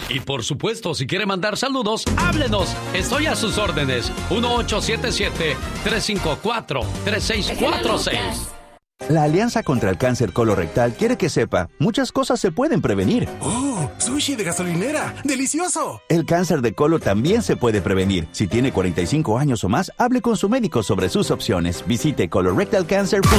Y por supuesto, si quiere mandar saludos, háblenos. Estoy a sus órdenes. 1877-354-3646. La Alianza contra el Cáncer Colorectal quiere que sepa, muchas cosas se pueden prevenir. ¡Oh! ¡Sushi de gasolinera! ¡Delicioso! El cáncer de colon también se puede prevenir. Si tiene 45 años o más, hable con su médico sobre sus opciones. Visite colorectalcancer.com.